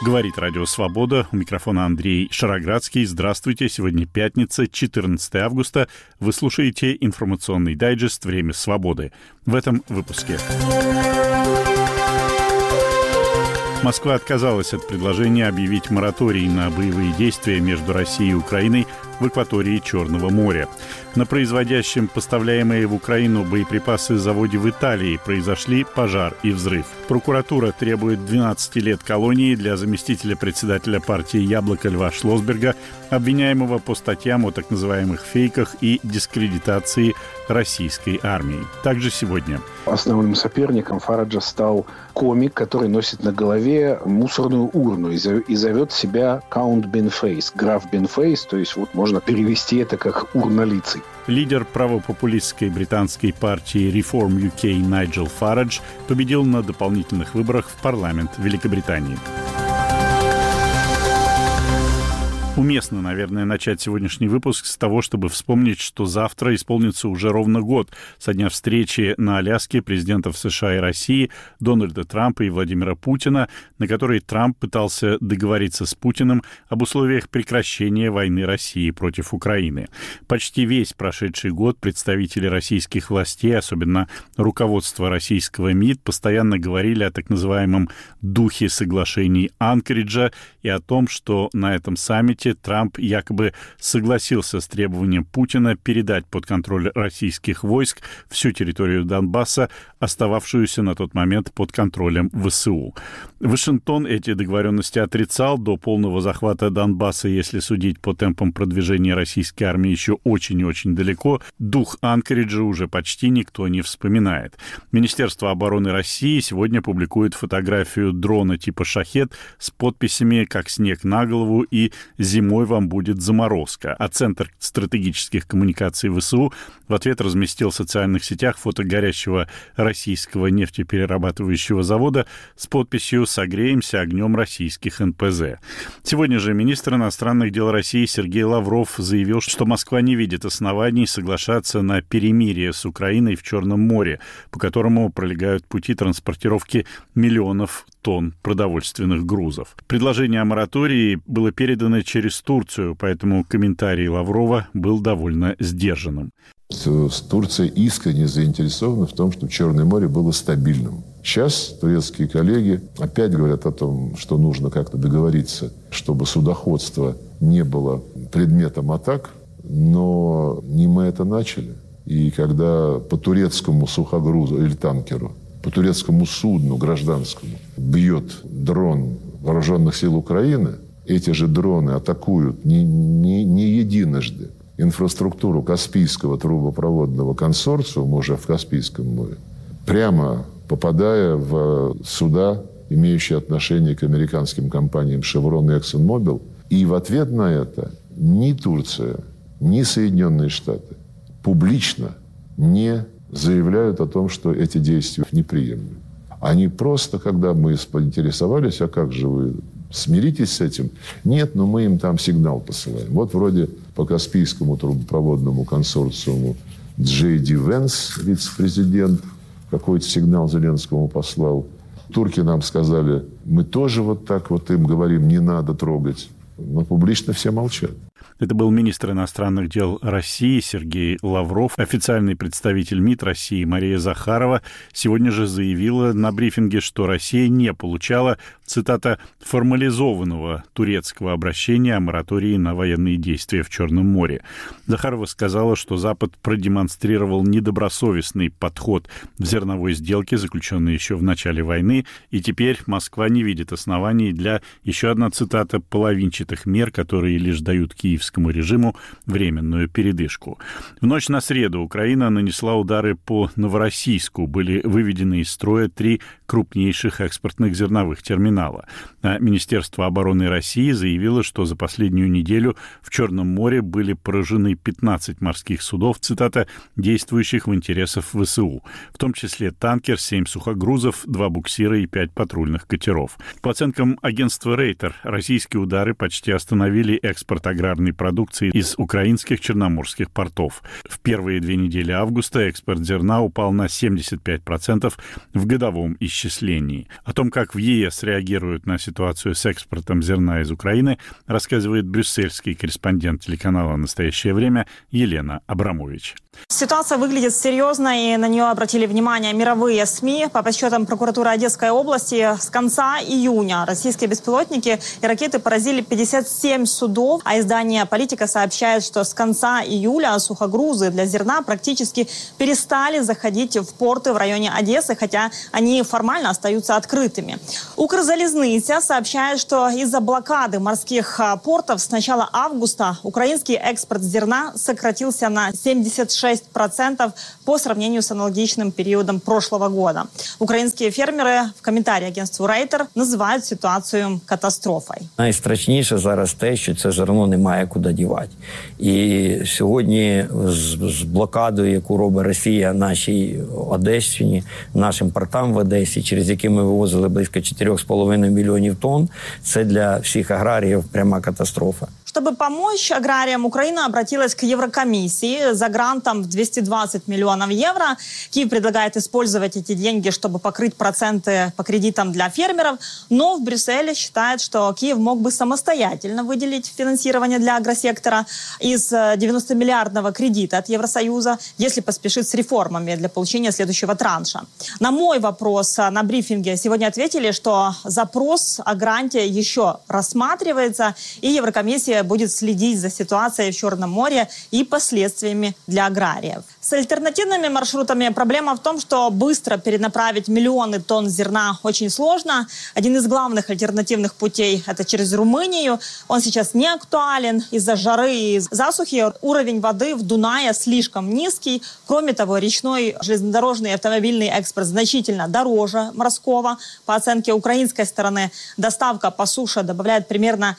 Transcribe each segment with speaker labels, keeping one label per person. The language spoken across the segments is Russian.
Speaker 1: Говорит Радио Свобода. У микрофона Андрей Шароградский. Здравствуйте. Сегодня пятница, 14 августа. Вы слушаете информационный дайджест «Время свободы». В этом выпуске. Москва отказалась от предложения объявить мораторий на боевые действия между Россией и Украиной в акватории Черного моря. На производящем поставляемые в Украину боеприпасы заводе в Италии произошли пожар и взрыв. Прокуратура требует 12 лет колонии для заместителя председателя партии «Яблоко» Льва Шлосберга, обвиняемого по статьям о так называемых фейках и дискредитации российской армии. Также сегодня.
Speaker 2: Основным соперником Фараджа стал комик, который носит на голове мусорную урну и зовет себя Count Бенфейс, граф Бенфейс, то есть вот можно перевести это как урнолицый.
Speaker 1: Лидер правопопулистской британской партии Reform UK Найджел Фарадж победил на дополнительных выборах в парламент Великобритании. Уместно, наверное, начать сегодняшний выпуск с того, чтобы вспомнить, что завтра исполнится уже ровно год со дня встречи на Аляске президентов США и России Дональда Трампа и Владимира Путина, на которой Трамп пытался договориться с Путиным об условиях прекращения войны России против Украины. Почти весь прошедший год представители российских властей, особенно руководство российского МИД, постоянно говорили о так называемом «духе соглашений Анкориджа» и о том, что на этом саммите Трамп якобы согласился с требованием Путина передать под контроль российских войск всю территорию Донбасса, остававшуюся на тот момент под контролем ВСУ. Вашингтон эти договоренности отрицал. До полного захвата Донбасса, если судить по темпам продвижения российской армии, еще очень и очень далеко. Дух Анкориджа уже почти никто не вспоминает. Министерство обороны России сегодня публикует фотографию дрона типа «Шахед» с подписями «Как снег на голову» и «Зимой вам будет заморозка». А Центр стратегических коммуникаций ВСУ в ответ разместил в социальных сетях фото горящего российского нефтеперерабатывающего завода с подписью «Согреемся огнем российских НПЗ». Сегодня же министр иностранных дел России Сергей Лавров заявил, что Москва не видит оснований соглашаться на перемирие с Украиной в Черном море, по которому пролегают пути транспортировки миллионов тонн продовольственных грузов. Предложение о моратории было передано через Турцию, поэтому комментарий Лаврова был довольно сдержанным.
Speaker 3: Турция искренне заинтересована в том, чтобы Черное море было стабильным. Сейчас турецкие коллеги опять говорят о том, что нужно как-то договориться, чтобы судоходство не было предметом атак, но не мы это начали. И когда по турецкому сухогрузу или танкеру, по турецкому судну гражданскому бьет дрон вооруженных сил Украины, эти же дроны атакуют не единожды инфраструктуру Каспийского трубопроводного консорциума уже в Каспийском море, прямо попадая в суда, имеющие отношение к американским компаниям Chevron и ExxonMobil. И в ответ на это ни Турция, ни Соединенные Штаты публично не заявляют о том, что эти действия неприемлемы. Они просто, когда мы поинтересовались, а как же вы смиритесь с этим? Нет, но мы им там сигнал посылаем. Вот вроде по Каспийскому трубопроводному консорциуму Джей Ди Венс, вице-президент, какой-то сигнал Зеленскому послал. Турки нам сказали, мы тоже вот так вот им говорим, не надо трогать. Но публично все молчат.
Speaker 1: Это был министр иностранных дел России Сергей Лавров. Официальный представитель МИД России Мария Захарова сегодня же заявила на брифинге, что Россия не получала, цитата, «формализованного турецкого обращения о моратории на военные действия в Черном море». Захарова сказала, что Запад продемонстрировал недобросовестный подход в зерновой сделке, заключенной еще в начале войны, и теперь Москва не видит оснований для, еще одна цитата, «половинчатых мер, которые лишь дают киевскому режиму временную передышку». В ночь на среду Украина нанесла удары по Новороссийску. Были выведены из строя 3 крупнейших экспортных зерновых терминала. А Министерство обороны России заявило, что за последнюю неделю в Черном море были поражены 15 морских судов, цитата, действующих в интересах ВСУ, в том числе танкер, 7 сухогрузов, 2 буксира и 5 патрульных катеров. По оценкам агентства Рейтер, российские удары почти остановили экспорт аграрной продукции из украинских черноморских портов. В первые 2 недели августа экспорт зерна упал на 75% в годовом исчислении. исчислении. О том, как в ЕС реагируют на ситуацию с экспортом зерна из Украины, рассказывает брюссельский корреспондент телеканала «Настоящее время» Елена Абрамович.
Speaker 4: Ситуация выглядит серьезной, и на нее обратили внимание мировые СМИ. По подсчетам прокуратуры Одесской области, с конца июня российские беспилотники и ракеты поразили 57 судов, а издание «Политика» сообщает, что с конца июля сухогрузы для зерна практически перестали заходить в порты в районе Одессы, хотя они формально остаются открытыми. Укрзалезниця сообщает, что из-за блокады морских портов с начала августа украинский экспорт зерна сократился на 76% по сравнению с аналогичным периодом прошлого года. Украинские фермеры в комментарии агентству Рейтер називають ситуацію катастрофою.
Speaker 5: Найстрашніше зараз те, що це зерно немає куди дівати. І сьогодні з блокадою, яку робить Росія нашій Одещині, нашим портам в Одесі, через які ми вивозили близько 4,5 мільйонів тонн, це для всіх аграріїв пряма катастрофа.
Speaker 4: Чтобы помочь аграриям, Украина обратилась к Еврокомиссии за грантом в 220 миллионов евро. Киев предлагает использовать эти деньги, чтобы покрыть проценты по кредитам для фермеров. Но в Брюсселе считают, что Киев мог бы самостоятельно выделить финансирование для агросектора из 90-миллиардного кредита от Евросоюза, если поспешит с реформами для получения следующего транша. На мой вопрос на брифинге сегодня ответили, что запрос о гранте еще рассматривается, и Еврокомиссия будет следить за ситуацией в Черном море и последствиями для аграриев. С альтернативными маршрутами проблема в том, что быстро перенаправить миллионы тонн зерна очень сложно. Один из главных альтернативных путей – это через Румынию. Он сейчас не актуален из-за жары и засухи. Уровень воды в Дунае слишком низкий. Кроме того, речной, железнодорожный и автомобильный экспорт значительно дороже морского. По оценке украинской стороны, доставка по суше добавляет примерно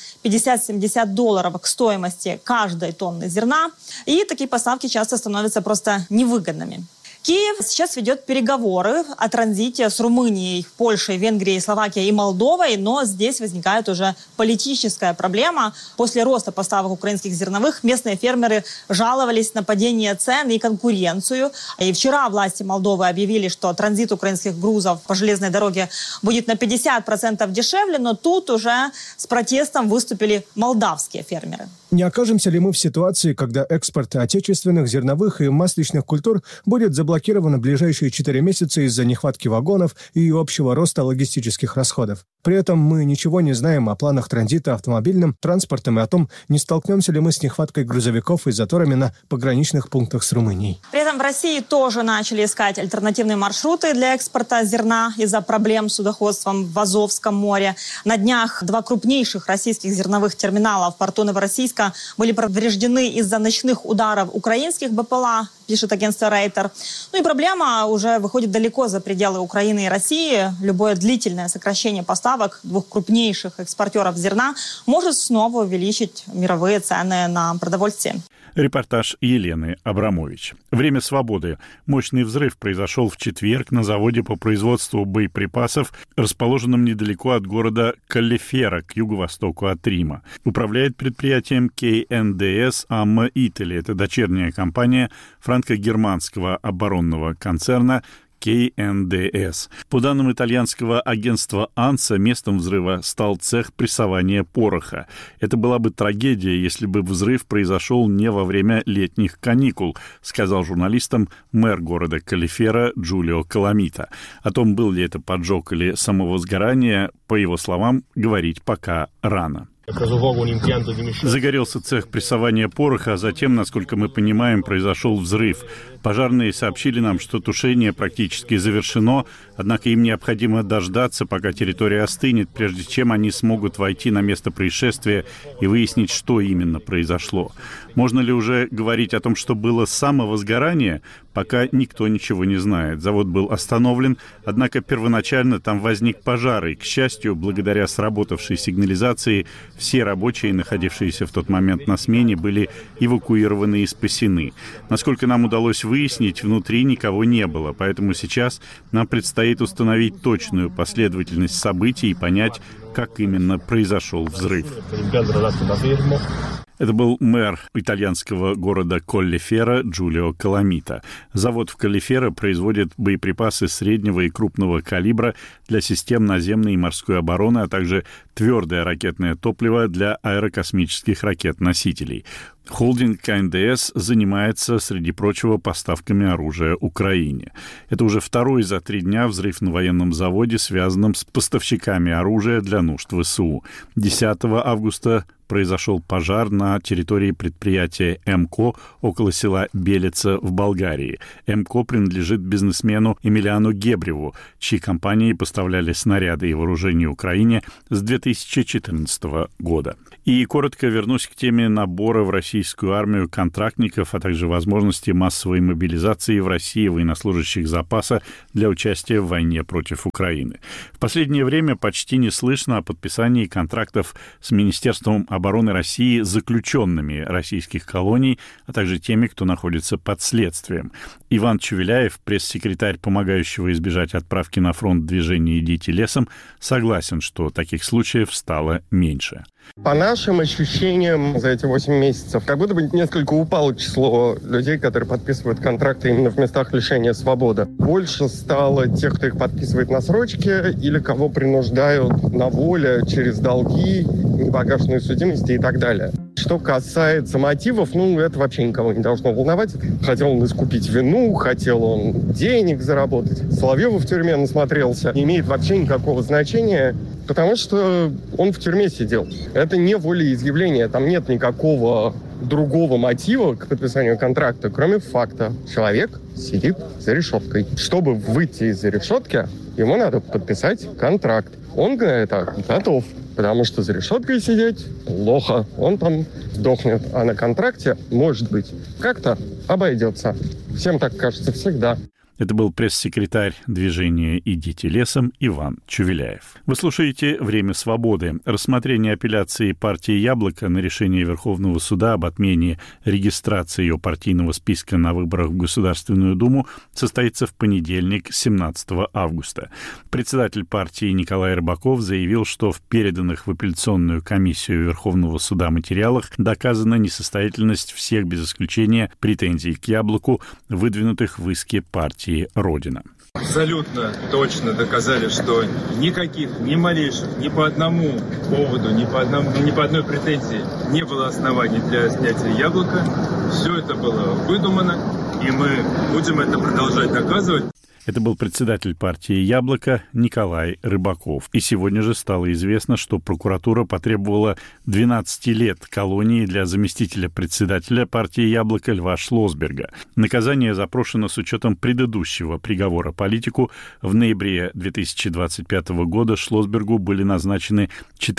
Speaker 4: $50-70 к стоимости каждой тонны зерна. И такие поставки часто становятся просто невыгодными. Киев сейчас ведет переговоры о транзите с Румынией, Польшей, Венгрией, Словакией и Молдовой, но здесь возникает уже политическая проблема. После роста поставок украинских зерновых местные фермеры жаловались на падение цен и конкуренцию. И вчера власти Молдовы объявили, что транзит украинских грузов по железной дороге будет на 50% дешевле, но тут уже с протестом выступили молдавские фермеры.
Speaker 6: Не окажемся ли мы в ситуации, когда экспорт отечественных зерновых и масличных культур будет заблокирован в ближайшие 4 месяца из-за нехватки вагонов и общего роста логистических расходов? При этом мы ничего не знаем о планах транзита автомобильным транспортом и о том, не столкнемся ли мы с нехваткой грузовиков и заторами на пограничных пунктах с Румынией.
Speaker 4: При этом в России тоже начали искать альтернативные маршруты для экспорта зерна из-за проблем с судоходством в Азовском море. На днях 2 крупнейших российских зерновых терминала в порту Новороссийска были повреждены из-за ночных ударов украинских БПЛА, пишет агентство Рейтер. Ну и проблема уже выходит далеко за пределы Украины и России. Любое длительное сокращение поставок 2 крупнейших экспортеров зерна может снова увеличить мировые цены на продовольствие.
Speaker 1: Репортаж Елены Абрамович. Время свободы. Мощный взрыв произошел в четверг на заводе по производству боеприпасов, расположенном недалеко от города Коллефера, к юго-востоку от Рима. Управляет предприятием КНДС Амма Итали. Это дочерняя компания франко-германского оборонного концерна КНДС. По данным итальянского агентства АНСА, местом взрыва стал цех прессования пороха. Это была бы трагедия, если бы взрыв произошел не во время летних каникул, сказал журналистам мэр города Коллефера Джулио Каламита. О том, был ли это поджог или самовозгорание, по его словам, говорить пока рано. Загорелся цех прессования пороха, а затем, насколько мы понимаем, произошел взрыв. Пожарные сообщили нам, что тушение практически завершено, однако им необходимо дождаться, пока территория остынет, прежде чем они смогут войти на место происшествия и выяснить, что именно произошло. Можно ли уже говорить о том, что было самовозгорание? Пока никто ничего не знает. Завод был остановлен, однако первоначально там возник пожар, и, к счастью, благодаря сработавшей сигнализации, все рабочие, находившиеся в тот момент на смене, были эвакуированы и спасены. Насколько нам удалось выяснить, внутри никого не было, поэтому сейчас нам предстоит установить точную последовательность событий и понять, как именно произошел взрыв. Это был мэр итальянского города Коллеферо Джулио Каламита. Завод в Коллеферо производит боеприпасы среднего и крупного калибра для систем наземной и морской обороны, а также твердое ракетное топливо для аэрокосмических ракет-носителей. Холдинг КНДС занимается, среди прочего, поставками оружия Украине. Это уже второй за 3 дня взрыв на военном заводе, связанном с поставщиками оружия для нужд ВСУ. 10 августа произошел пожар на территории предприятия МКО около села Белица в Болгарии. МКО принадлежит бизнесмену Эмилиану Гебреву, чьи компании поставляли снаряды и вооружение Украине с 2014 года. И коротко вернусь к теме набора в российскую армию контрактников, а также возможности массовой мобилизации в России военнослужащих запаса для участия в войне против Украины. В последнее время почти не слышно о подписании контрактов с Министерством обороны России с заключенными российских колоний, а также теми, кто находится под следствием. Иван Чувеляев, пресс-секретарь, помогающего избежать отправки на фронт движения «Идите лесом», согласен, что таких случаев стало меньше.
Speaker 7: По нашим ощущениям, за эти 8 месяцев, как будто бы несколько упало число людей, которые подписывают контракты именно в местах лишения свободы. Больше стало тех, кто их подписывает на срочки, или кого принуждают на воле через долги, непогашенную судимость и так далее. Что касается мотивов, это вообще никого не должно волновать. Хотел он искупить вину, хотел он денег заработать. Соловьеву в тюрьме насмотрелся. Не имеет вообще никакого значения, потому что он в тюрьме сидел. Это не волеизъявление, там нет никакого другого мотива к подписанию контракта, кроме факта. Человек сидит за решеткой. Чтобы выйти из-за решетки, ему надо подписать контракт. Он на это готов, потому что за решеткой сидеть плохо. Он там сдохнет, а на контракте, может быть, как-то обойдется. Всем так кажется всегда.
Speaker 1: Это был пресс-секретарь движения «Идите лесом» Иван Чувеляев. Вы слушаете «Время свободы». Рассмотрение апелляции партии «Яблоко» на решение Верховного суда об отмене регистрации ее партийного списка на выборах в Государственную Думу состоится в понедельник, 17 августа. Председатель партии Николай Рыбаков заявил, что в переданных в апелляционную комиссию Верховного суда материалах доказана несостоятельность всех без исключения претензий к «Яблоку», выдвинутых в иске партии «Родина».
Speaker 8: Абсолютно точно доказали, что никаких, ни малейших, ни по одному поводу, ни по одной претензии не было оснований для снятия «Яблока». Все это было выдумано, и мы будем это продолжать доказывать.
Speaker 1: Это был председатель партии «Яблоко» Николай Рыбаков. И сегодня же стало известно, что прокуратура потребовала 12 лет колонии для заместителя председателя партии «Яблоко» Льва Шлосберга. Наказание запрошено с учетом предыдущего приговора политику. В ноябре 2025 года Шлосбергу были назначены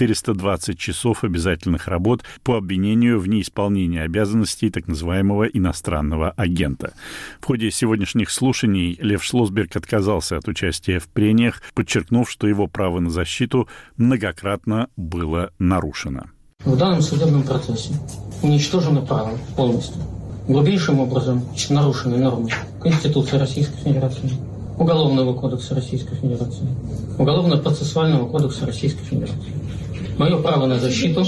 Speaker 1: 420 часов обязательных работ по обвинению в неисполнении обязанностей так называемого иностранного агента. В ходе сегодняшних слушаний Лев Шлосберг отказался от участия в прениях, подчеркнув, что его право на защиту многократно было нарушено.
Speaker 9: В данном судебном процессе уничтожено право полностью. Грубейшим образом нарушены нормы Конституции Российской Федерации, Уголовного кодекса Российской Федерации, Уголовно-процессуального кодекса Российской Федерации. Мое право на защиту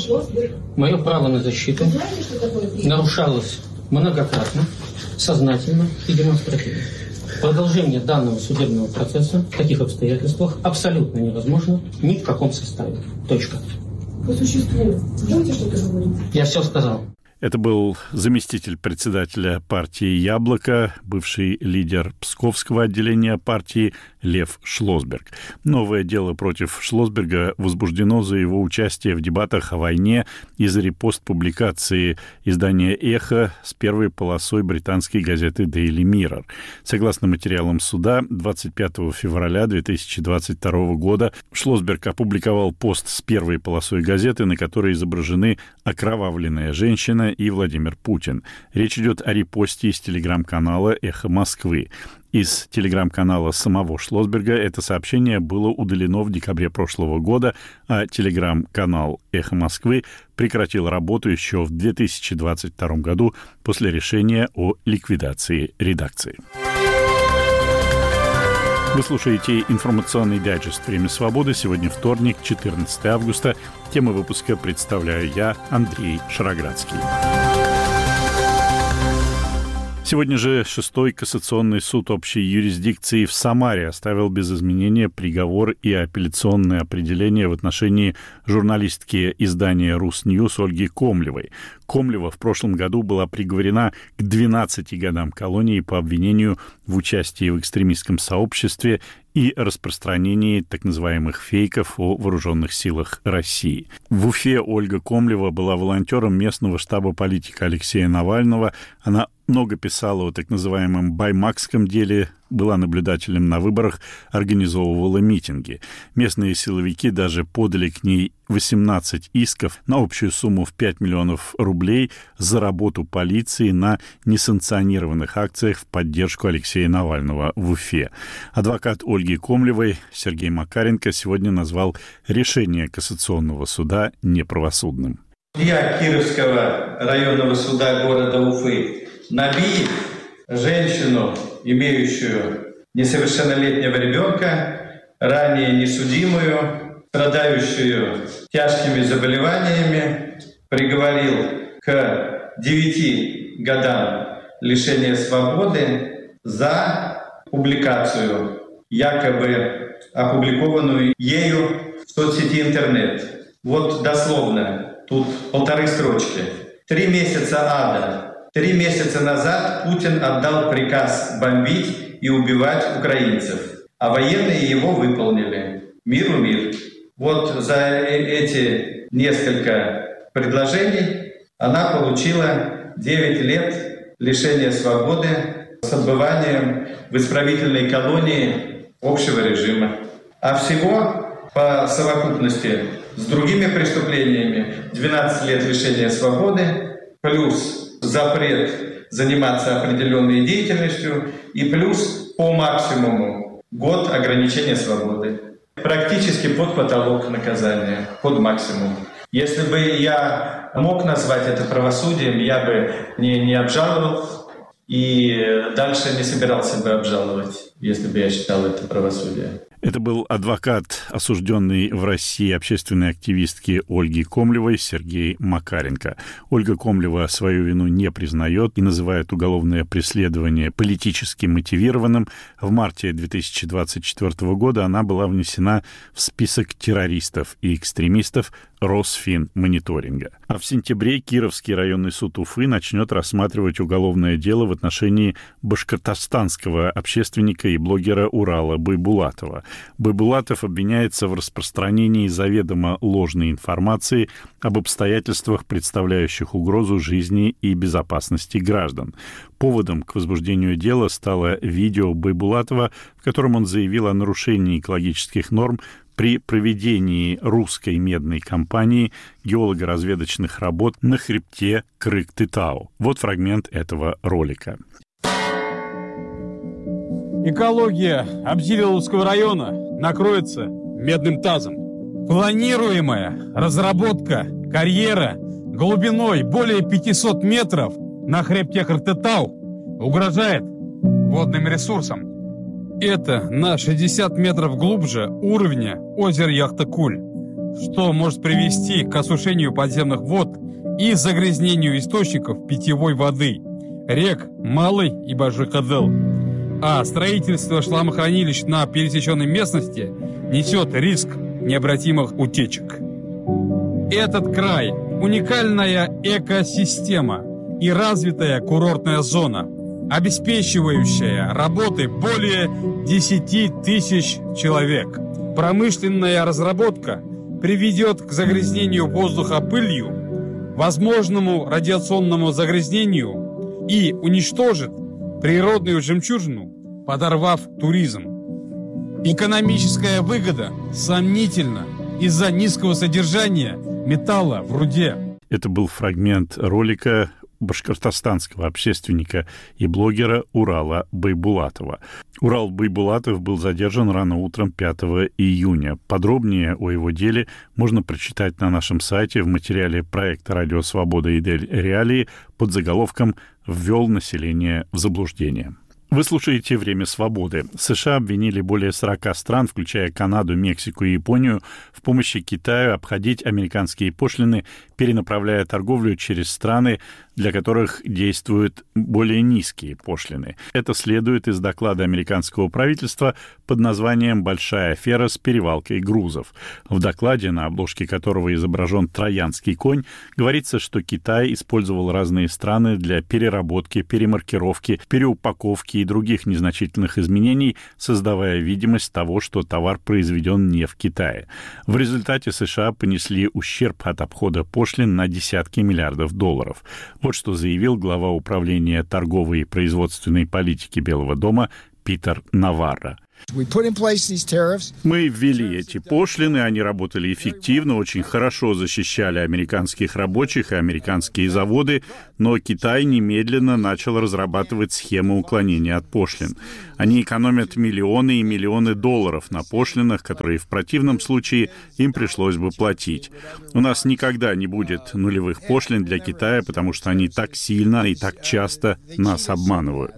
Speaker 9: нарушалось многократно, сознательно и демонстративно. Продолжение данного судебного процесса в таких обстоятельствах абсолютно невозможно ни в каком составе. Точка.
Speaker 10: По существу. Можете что-то говорить?
Speaker 9: Я все сказал.
Speaker 1: Это был заместитель председателя партии «Яблоко», бывший лидер Псковского отделения партии Лев Шлосберг. Новое дело против Шлосберга возбуждено за его участие в дебатах о войне и за репост публикации издания «Эхо» с первой полосой британской газеты Daily Mirror. Согласно материалам суда, 25 февраля 2022 года Шлосберг опубликовал пост с первой полосой газеты, на которой изображены окровавленная женщина и Владимир Путин. Речь идет о репосте из телеграм-канала «Эхо Москвы». Из телеграм-канала самого Шлосберга это сообщение было удалено в декабре прошлого года, а телеграм-канал «Эхо Москвы» прекратил работу еще в 2022 году после решения о ликвидации редакции. Вы слушаете информационный дайджест «Время свободы». Сегодня вторник, 14 августа. Тему выпуска представляю я, Андрей Шароградский. Сегодня же 6-й кассационный суд общей юрисдикции в Самаре оставил без изменения приговор и апелляционное определение в отношении журналистки издания «Русньюз» Ольги Комлевой. Комлева в прошлом году была приговорена к 12 годам колонии по обвинению в участии в экстремистском сообществе и распространении так называемых фейков о вооруженных силах России. В Уфе Ольга Комлева была волонтером местного штаба политика Алексея Навального. Она много писала о так называемом баймакском деле, была наблюдателем на выборах, организовывала митинги. Местные силовики даже подали к ней 18 исков на общую сумму в 5 миллионов рублей за работу полиции на несанкционированных акциях в поддержку Алексея Навального в Уфе. Адвокат Ольги Комлевой Сергей Макаренко сегодня назвал решение кассационного суда неправосудным.
Speaker 11: Судья Кировского районного суда города Уфы Набиев женщину, имеющую несовершеннолетнего ребенка, ранее несудимую, страдающую тяжкими заболеваниями, приговорил к 9 годам лишения свободы за публикацию, якобы опубликованную ею в соцсети интернет. Вот дословно, тут 1,5 строчки. 3 месяца ада. 3 месяца назад Путин отдал приказ бомбить и убивать украинцев, а военные его выполнили. Миру мир. Вот за эти несколько предложений она получила 9 лет лишения свободы с отбыванием в исправительной колонии общего режима. А всего по совокупности с другими преступлениями 12 лет лишения свободы плюс запрет заниматься определенной деятельностью и плюс по максимуму год ограничения свободы. Практически под потолок наказания, под максимум. Если бы я мог назвать это правосудием, я бы не обжаловал и дальше не собирался бы обжаловать, если бы я считал это правосудием.
Speaker 1: Это был адвокат, осужденный в России общественной активистки Ольги Комлевой Сергей Макаренко. Ольга Комлева свою вину не признает и называет уголовное преследование политически мотивированным. В марте 2024 года она была внесена в список террористов и экстремистов Росфинмониторинга. А в сентябре Кировский районный суд Уфы начнет рассматривать уголовное дело в отношении башкортостанского общественника и блогера Урала Байбулатова. Байбулатов обвиняется в распространении заведомо ложной информации об обстоятельствах, представляющих угрозу жизни и безопасности граждан. Поводом к возбуждению дела стало видео Байбулатова, в котором он заявил о нарушении экологических норм при проведении русской медной компании геолого-разведочных работ на хребте Крык-Тытау. Вот фрагмент этого ролика.
Speaker 12: Экология Абзилиловского района накроется медным тазом. Планируемая разработка карьера глубиной более 500 метров на хребте Крык-Тытау угрожает водным ресурсам. Это на 60 метров глубже уровня озера Яхта-Куль, что может привести к осушению подземных вод и загрязнению источников питьевой воды, рек Малый и Бажи-Кадел. А строительство шламохранилищ на пересеченной местности несет риск необратимых утечек. Этот край – уникальная экосистема и развитая курортная зона, обеспечивающая работой более 10 тысяч человек. Промышленная разработка приведет к загрязнению воздуха пылью, возможному радиационному загрязнению и уничтожит природную жемчужину, подорвав туризм. Экономическая выгода сомнительна из-за низкого содержания металла в руде.
Speaker 1: Это был фрагмент ролика башкортостанского общественника и блогера Урала Байбулатова. Урал Байбулатов был задержан рано утром 5 июня. Подробнее о его деле можно прочитать на нашем сайте в материале проекта «Радио Свобода и Дель Реалии» под заголовком «Ввел население в заблуждение». Вы слушаете «Время свободы». США обвинили более 40 стран, включая Канаду, Мексику и Японию, в помощи Китаю обходить американские пошлины, перенаправляя торговлю через страны, для которых действуют более низкие пошлины. Это следует из доклада американского правительства под названием «Большая афера с перевалкой грузов». В докладе, на обложке которого изображен троянский конь, говорится, что Китай использовал разные страны для переработки, перемаркировки, переупаковки и других незначительных изменений, создавая видимость того, что товар произведен не в Китае. В результате США понесли ущерб от обхода пошлин на десятки миллиардов долларов. Вот что заявил глава управления торговой и производственной политики Белого дома Питер Наварро. Мы ввели эти пошлины, они работали эффективно, очень хорошо защищали американских рабочих и американские заводы, но Китай немедленно начал разрабатывать схемы уклонения от пошлин. Они экономят миллионы и миллионы долларов на пошлинах, которые в противном случае им пришлось бы платить. У нас никогда не будет нулевых пошлин для Китая, потому что они так сильно и так часто нас обманывают.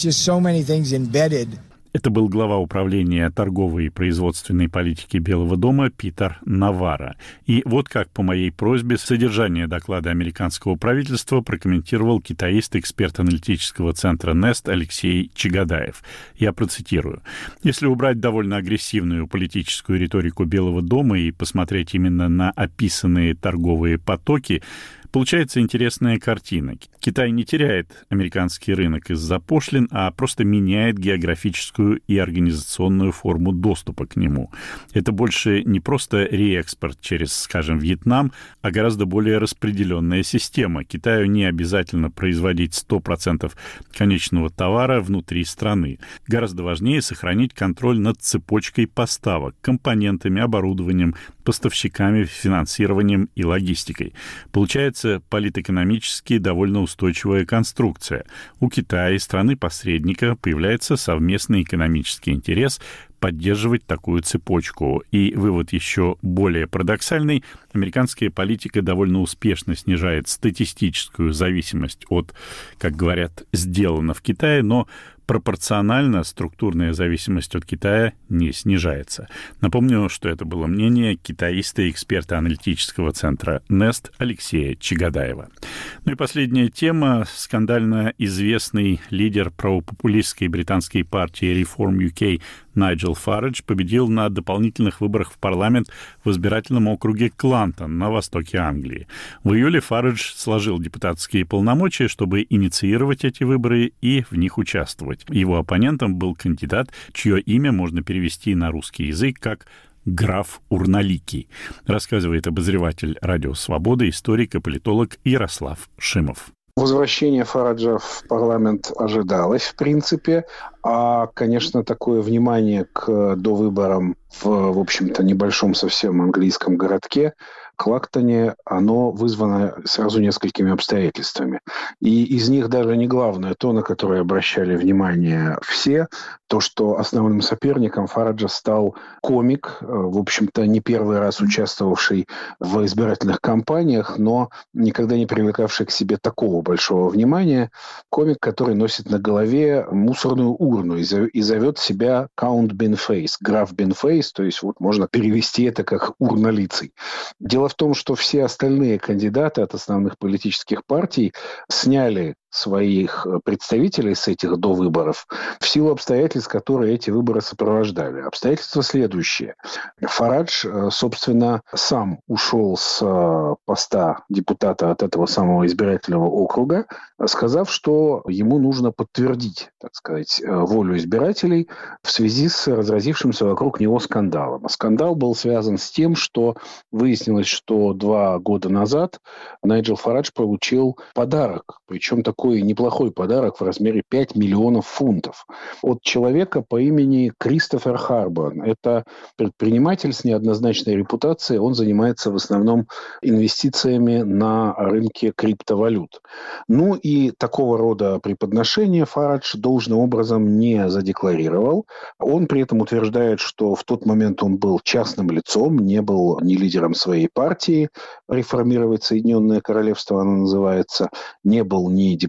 Speaker 1: Это был глава управления торговой и производственной политики Белого дома Питер Наварро. И вот как по моей просьбе содержание доклада американского правительства прокомментировал китаист, эксперт аналитического центра Nest Алексей Чагадаев. Я процитирую. «Если убрать довольно агрессивную политическую риторику Белого дома и посмотреть именно на описанные торговые потоки, получается интересная картина. Китай не теряет американский рынок из-за пошлин, а просто меняет географическую и организационную форму доступа к нему. Это больше не просто реэкспорт через, скажем, Вьетнам, а гораздо более распределенная система. Китаю не обязательно производить 100% конечного товара внутри страны. Гораздо важнее сохранить контроль над цепочкой поставок, компонентами, оборудованием, поставщиками, финансированием и логистикой. Получается политэкономически довольно устойчивая конструкция. У Китая и страны-посредника появляется совместный экономический интерес поддерживать такую цепочку. И вывод еще более парадоксальный. Американская политика довольно успешно снижает статистическую зависимость от, как говорят, сделано в Китае, но пропорционально структурная зависимость от Китая не снижается. Напомню, что это было мнение китаиста и эксперта аналитического центра Nest Алексея Чагадаева. Ну и последняя тема. Скандально известный лидер правопопулистской британской партии Reform UK Найджел Фарадж победил на дополнительных выборах в парламент в избирательном округе Клантон на востоке Англии. В июле Фарадж сложил депутатские полномочия, чтобы инициировать эти выборы и в них участвовать. Его оппонентом был кандидат, чье имя можно перевести на русский язык как «граф Урналикий», рассказывает обозреватель «Радио Свобода», историк и политолог Ярослав Шимов.
Speaker 2: Возвращение Фараджа в парламент ожидалось, в принципе, а, конечно, такое внимание к довыборам в общем-то, небольшом совсем английском городке Клактоне, оно вызвано сразу несколькими обстоятельствами. И из них даже не главное то, на которое обращали внимание все, то, что основным соперником Фараджа стал комик, в общем-то, не первый раз участвовавший в избирательных кампаниях, но никогда не привлекавший к себе такого большого внимания. Комик, который носит на голове мусорную урну и зовет себя Count Beanface, граф Beanface, то есть вот можно перевести это как урнолицый. Дело в том, что все остальные кандидаты от основных политических партий сняли своих представителей с этих довыборов в силу обстоятельств, которые эти выборы сопровождали. Обстоятельства следующие. Фарадж, собственно, сам ушел с поста депутата от этого самого избирательного округа, сказав, что ему нужно подтвердить, так сказать, волю избирателей в связи с разразившимся вокруг него скандалом. А скандал был связан с тем, что выяснилось, что 2 года назад Найджел Фарадж получил подарок, причем такой неплохой подарок в размере 5 миллионов фунтов от человека по имени Кристофер Харборн. Это предприниматель с неоднозначной репутацией. Он занимается в основном инвестициями на рынке криптовалют. Ну и такого рода преподношение Фарадж должным образом не задекларировал. Он при этом утверждает, что в тот момент он был частным лицом, не был ни лидером своей партии, реформировать Соединенное Королевство оно называется, не был ни депутатом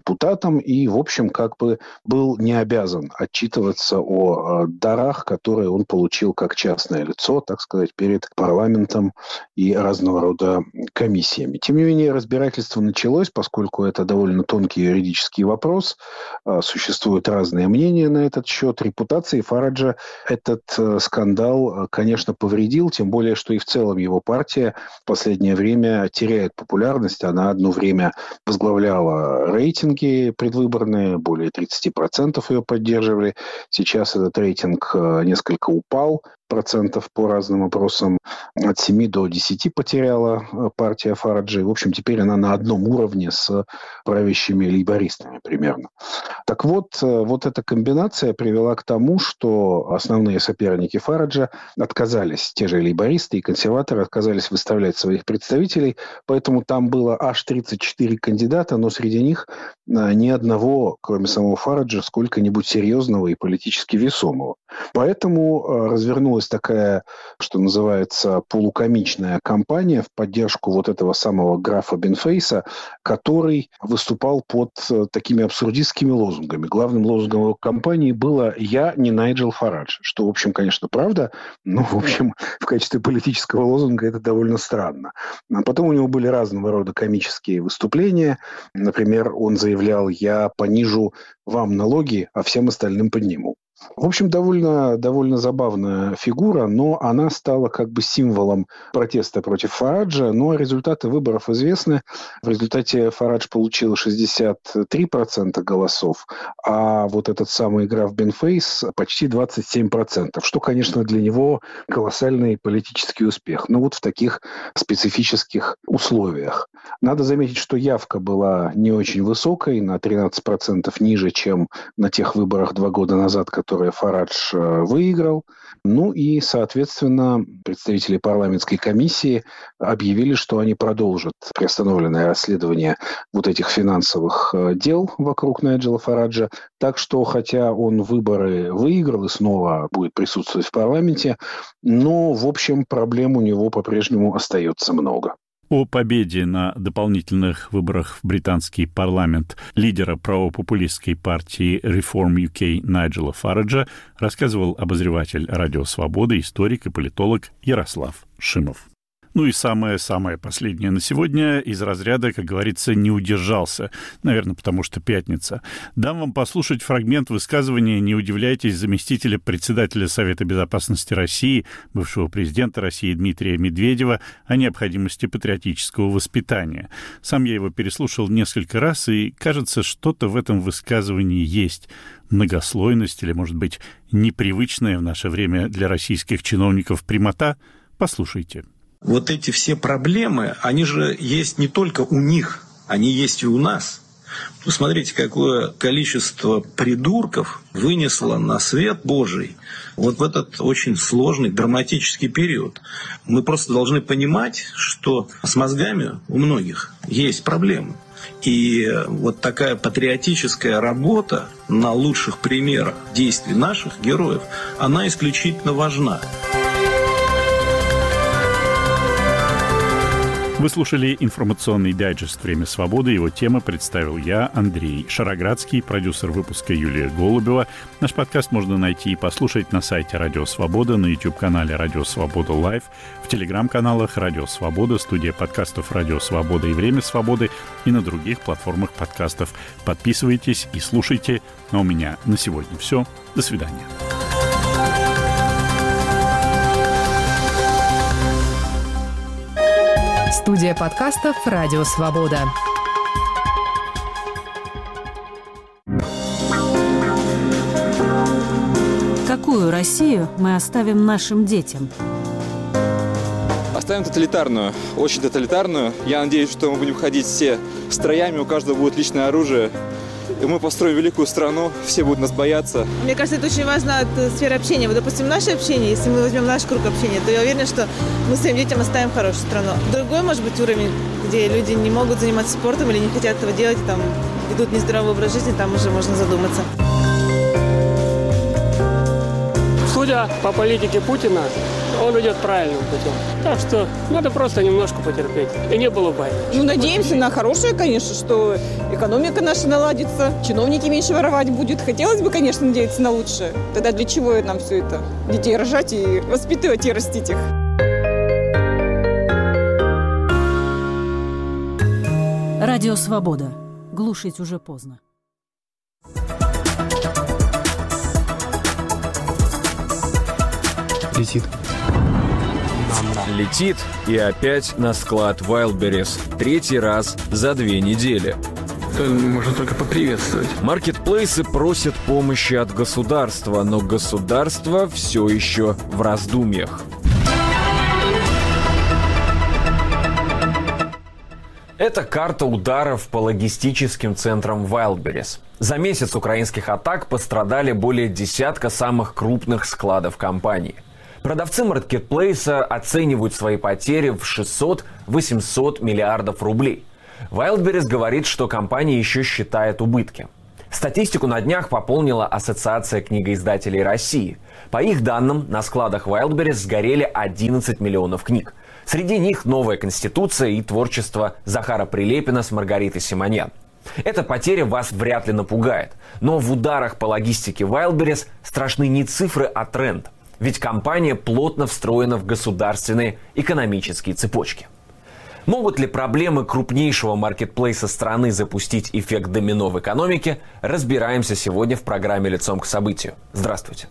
Speaker 2: депутатом и, в общем, как бы был не обязан отчитываться о дарах, которые он получил как частное лицо, так сказать, перед парламентом и разного рода комиссиями. Тем не менее, разбирательство началось, поскольку это довольно тонкий юридический вопрос. Существуют разные мнения на этот счет. Репутации Фараджа этот скандал, конечно, повредил, тем более, что и в целом его партия в последнее время теряет популярность. Она одно время возглавляла рейтинги предвыборные, более 30% ее поддерживали. Сейчас этот рейтинг несколько упал. Процентов по разным опросам от 7 до 10 потеряла партия Фараджа. В общем, теперь она на одном уровне с правящими лейбористами примерно. Так вот, вот эта комбинация привела к тому, что основные соперники Фараджа отказались, те же лейбористы и консерваторы отказались выставлять своих представителей, поэтому там было аж 34 кандидата, но среди них ни одного, кроме самого Фараджа, сколько-нибудь серьезного и политически весомого. Поэтому развернулась такая, что называется, полукомичная кампания в поддержку вот этого самого графа Бенфейса, который выступал под такими абсурдистскими лозунгами. Главным лозунгом его кампании было «Я не Найджел Фарадж», что, в общем, конечно, правда, но, в общем, в качестве политического лозунга это довольно странно. А потом у него были разного рода комические выступления. Например, он заявлял «Я понижу вам налоги, а всем остальным подниму». В общем, довольно забавная фигура, но она стала как бы символом протеста против Фараджа. Но результаты выборов известны. В результате Фарадж получил 63% голосов, а вот этот самый граф Бенфейс почти 27%, что, конечно, для него колоссальный политический успех. Но вот в таких специфических условиях. Надо заметить, что явка была не очень высокой, на 13% ниже, чем на тех выборах 2 года назад, которые Фарадж выиграл. Ну и, соответственно, представители парламентской комиссии объявили, что они продолжат приостановленное расследование вот этих финансовых дел вокруг Найджела Фараджа. Так что, хотя он выборы выиграл и снова будет присутствовать в парламенте, но, в общем, проблем у него по-прежнему остается много.
Speaker 1: О победе на дополнительных выборах в британский парламент лидера правопопулистской партии Reform UK Найджела Фараджа рассказывал обозреватель «Радио Свобода», историк и политолог Ярослав Шимов. Ну и самое последнее на сегодня из разряда, как говорится, не удержался. Наверное, потому что пятница. Дам вам послушать фрагмент высказывания «Не удивляйтесь» заместителя председателя Совета Безопасности России, бывшего президента России Дмитрия Медведева о необходимости патриотического воспитания. Сам я его переслушал несколько раз, и, кажется, что-то в этом высказывании есть. Многослойность или, может быть, непривычная в наше время для российских чиновников прямота. Послушайте.
Speaker 13: Вот эти все проблемы, они же есть не только у них, они есть и у нас. Посмотрите, какое количество придурков вынесло на свет Божий вот в этот очень сложный, драматический период. Мы просто должны понимать, что с мозгами у многих есть проблемы. И вот такая патриотическая работа на лучших примерах действий наших героев, она исключительно важна.
Speaker 1: Вы слушали информационный дайджест «Время свободы». Его темы представил я, Андрей Шароградский, продюсер выпуска Юлия Голубева. Наш подкаст можно найти и послушать на сайте «Радио Свобода», на YouTube-канале «Радио Свобода Лайв», в телеграм-каналах «Радио Свобода», студия подкастов «Радио Свобода» и «Время свободы» и на других платформах подкастов. Подписывайтесь и слушайте. А у меня на сегодня все. До свидания.
Speaker 14: Студия подкастов «Радио Свобода».
Speaker 15: Какую Россию мы оставим нашим детям?
Speaker 16: Оставим тоталитарную, очень тоталитарную. Я надеюсь, что мы будем ходить все строями, у каждого будет личное оружие. И мы построим великую страну, все будут нас бояться.
Speaker 17: Мне кажется, это очень важно от сферы общения. Вот, допустим, наше общение, если мы возьмем наш круг общения, то я уверена, что мы своим детям оставим хорошую страну. Другой, может быть, уровень, где люди не могут заниматься спортом или не хотят этого делать, там ведут нездоровый образ жизни, там уже можно задуматься.
Speaker 18: Судя по политике Путина, он идет правильным путем. Так что надо просто немножко потерпеть. И не было войны.
Speaker 17: Ну, надеемся на хорошее, конечно, что экономика наша наладится, чиновники меньше воровать будут. Хотелось бы, конечно, надеяться на лучшее. Тогда для чего нам все это? Детей рожать и воспитывать и растить их.
Speaker 15: Радио «Свобода». Глушить уже поздно.
Speaker 19: Летит.
Speaker 20: Летит и опять на склад Wildberries. 3-й раз за 2 недели.
Speaker 19: Это можно только поприветствовать.
Speaker 20: Маркетплейсы просят помощи от государства, но государство все еще в раздумьях. Это карта ударов по логистическим центрам Wildberries. За месяц украинских атак пострадали более десятка самых крупных складов компании. Продавцы маркетплейса оценивают свои потери в 600-800 миллиардов рублей. Wildberries говорит, что компания еще считает убытки. Статистику на днях пополнила Ассоциация книгоиздателей России. По их данным, на складах Wildberries сгорели 11 миллионов книг. Среди них новая конституция и творчество Захара Прилепина с Маргаритой Симоньян. Эта потеря вас вряд ли напугает. Но в ударах по логистике Wildberries страшны не цифры, а тренд. Ведь компания плотно встроена в государственные экономические цепочки. Могут ли проблемы крупнейшего маркетплейса страны запустить эффект домино в экономике? Разбираемся сегодня в программе «Лицом к событию». Здравствуйте.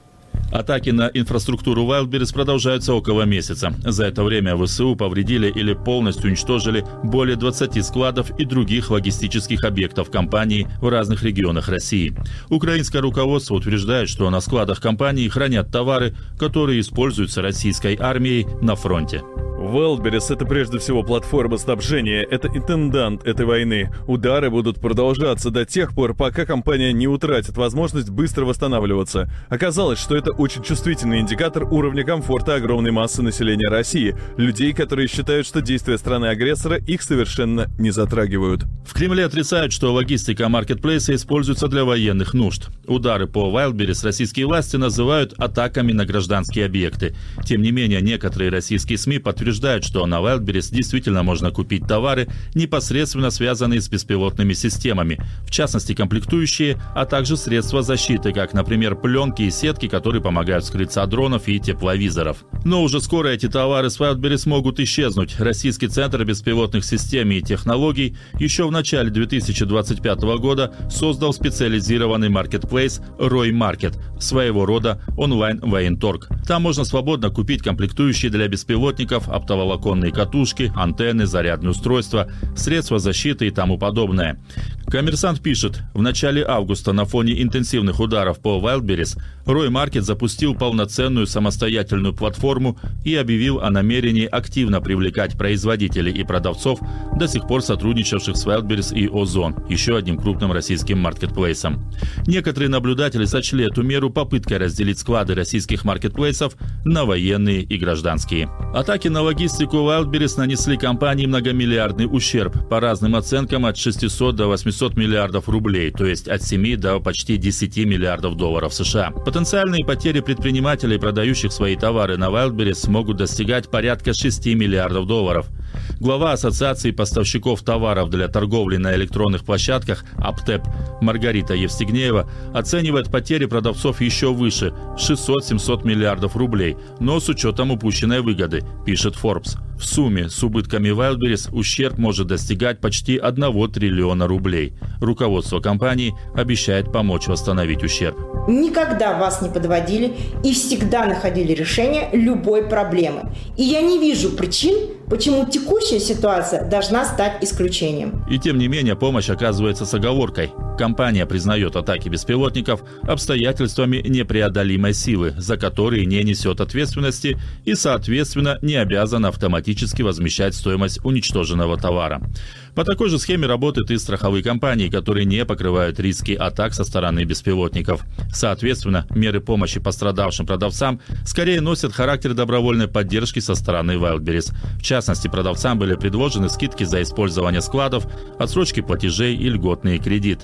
Speaker 1: Атаки на инфраструктуру Wildberries продолжаются около месяца. За это время ВСУ повредили или полностью уничтожили более 20 складов и других логистических объектов компании в разных регионах России. Украинское руководство утверждает, что на складах компании хранят товары, которые используются российской армией на фронте.
Speaker 21: Wildberries — это прежде всего платформа снабжения, это интендант этой войны. Удары будут продолжаться до тех пор, пока компания не утратит возможность быстро восстанавливаться. Оказалось, что это очень чувствительный индикатор уровня комфорта огромной массы населения России, людей, которые считают, что действия страны-агрессора их совершенно не затрагивают.
Speaker 1: В Кремле отрицают, что логистика маркетплейса используется для военных нужд. Удары по Wildberries российские власти называют атаками на гражданские объекты. Тем не менее, некоторые российские СМИ подтверждают, что на Wildberries действительно можно купить товары, непосредственно связанные с беспилотными системами, в частности комплектующие, а также средства защиты, как, например, пленки и сетки, которые помогают скрыться от дронов и тепловизоров. Но уже скоро эти товары с Wildberries могут исчезнуть. Российский центр беспилотных систем и технологий еще в начале 2025 года создал специализированный маркетплейс Рой Маркет, своего рода онлайн-военторг. Там можно свободно купить комплектующие для беспилотников, оптоволоконные катушки, антенны, зарядные устройства, средства защиты и тому подобное. Коммерсант пишет, в начале августа на фоне интенсивных ударов по Wildberries Рой Маркет запустил полноценную самостоятельную платформу и объявил о намерении активно привлекать производителей и продавцов, до сих пор сотрудничавших с Wildberries и Озон, еще одним крупным российским маркетплейсом. Некоторые наблюдатели сочли эту меру попыткой разделить склады российских маркетплейсов на военные и гражданские. Атаки на логистику Wildberries нанесли компании многомиллиардный ущерб, по разным оценкам от 600 до 800 миллиардов рублей, то есть от 7 до почти 10 миллиардов долларов США. Потенциальные потери предпринимателей, продающих свои товары на Wildberries, могут достигать порядка 6 миллиардов долларов. Глава Ассоциации поставщиков товаров для торговли на электронных площадках АПТЭП Маргарита Евстигнеева оценивает потери продавцов еще выше – 600-700 миллиардов рублей, но с учетом упущенной выгоды, пишет Forbes. В сумме с убытками Wildberries ущерб может достигать почти 1 триллиона рублей. Руководство компании обещает помочь восстановить ущерб.
Speaker 22: Никогда вас не подводили и всегда находили решение любой проблемы. И я не вижу причин, почему текущая ситуация должна стать исключением.
Speaker 1: И тем не менее помощь оказывается с оговоркой. Компания признает атаки беспилотников обстоятельствами непреодолимой силы, за которые не несет ответственности и, соответственно, не обязана автоматически возмещать стоимость уничтоженного товара. По такой же схеме работают и страховые компании, которые не покрывают риски атак со стороны беспилотников. Соответственно, меры помощи пострадавшим продавцам скорее носят характер добровольной поддержки со стороны Wildberries. В частности, продавцам были предложены скидки за использование складов, отсрочки платежей и льготные кредиты.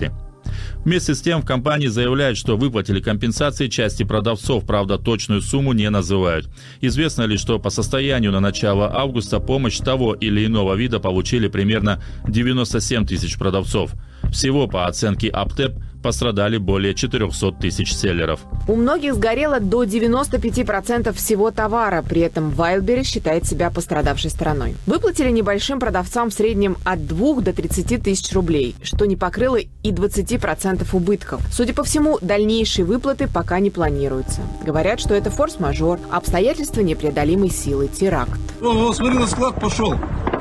Speaker 3: Вместе с тем в компании заявляют, что выплатили компенсации части продавцов, правда точную сумму не называют. Известно лишь, что по состоянию на начало августа помощь того или иного вида получили примерно 97 тысяч продавцов. Всего, по оценке Аптеп, пострадали более 400 тысяч селлеров.
Speaker 5: У многих сгорело до 95% всего товара, при этом Wildberries считает себя пострадавшей стороной. Выплатили небольшим продавцам в среднем от 2 до 30 тысяч рублей, что не покрыло и 20% убытков. Судя по всему, дальнейшие выплаты пока не планируются. Говорят, что это форс-мажор, обстоятельства непреодолимой силы, теракт.
Speaker 13: Смотри, на склад пошел.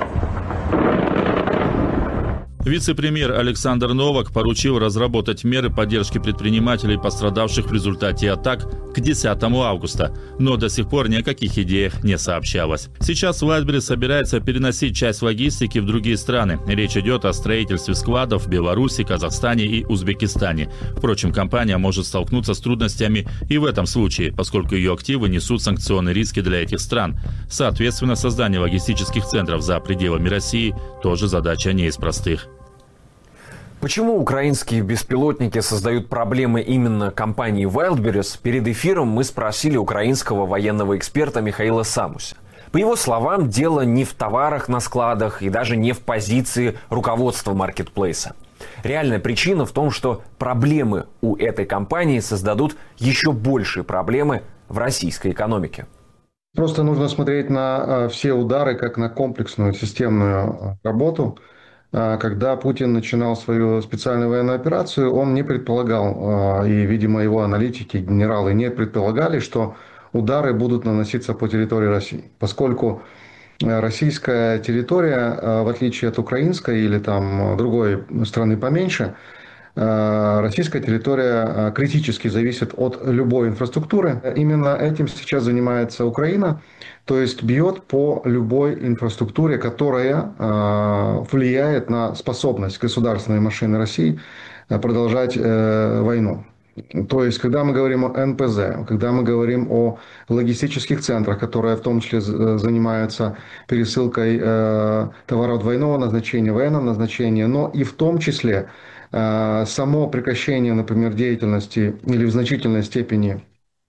Speaker 3: Вице-премьер Александр Новак поручил разработать меры поддержки предпринимателей, пострадавших в результате атак, к 10 августа, но до сих пор ни о каких идеях не сообщалось. Сейчас Wildberries собирается переносить часть логистики в другие страны. Речь идет о строительстве складов в Беларуси, Казахстане и Узбекистане. Впрочем, компания может столкнуться с трудностями и в этом случае, поскольку ее активы несут санкционные риски для этих стран. Соответственно, создание логистических центров за пределами России тоже задача не из простых.
Speaker 20: Почему украинские беспилотники создают проблемы именно компании Wildberries? Перед эфиром мы спросили украинского военного эксперта Михаила Самуся. По его словам, дело не в товарах на складах и даже не в позиции руководства маркетплейса. Реальная причина в том, что проблемы у этой компании создадут еще большие проблемы в российской экономике.
Speaker 23: Просто нужно смотреть на все удары как на комплексную системную работу. Когда Путин начинал свою специальную военную операцию, он не предполагал, и, видимо, его аналитики, генералы не предполагали, что удары будут наноситься по территории России. Поскольку российская территория, в отличие от украинской или там другой страны поменьше, российская территория критически зависит от любой инфраструктуры. Именно этим сейчас занимается Украина, то есть бьет по любой инфраструктуре, которая влияет на способность государственной машины России продолжать войну. То есть, когда мы говорим о НПЗ, когда мы говорим о логистических центрах, которые в том числе занимаются пересылкой товаров двойного назначения, военного назначения, но и в том числе само прекращение, например, деятельности или в значительной степени